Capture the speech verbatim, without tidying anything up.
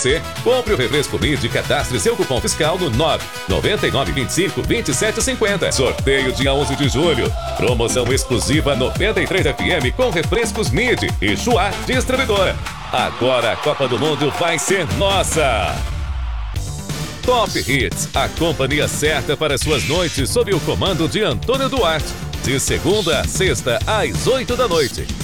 você. Compre o refresco Mid e cadastre seu cupom fiscal no nove nove nove dois cinco dois sete cinco zero. Sorteio dia onze de julho. Promoção exclusiva noventa e três F M com refrescos Mid e Chua Distribuidora. Agora a Copa do Mundo vai ser nossa! Top Hits, a companhia certa para suas noites sob o comando de Antônio Duarte. De segunda a sexta, às oito da noite.